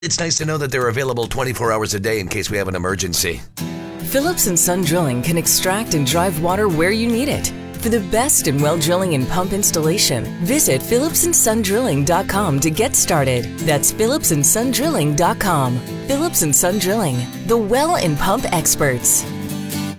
It's nice to know that they're available 24 hours a day in case we have an emergency. Phillips & Son Drilling can extract and drive water where you need it. For the best in well drilling and pump installation, visit phillipsandsondrilling.com to get started. That's phillipsandsondrilling.com. Phillips & Son Drilling, the well and pump experts.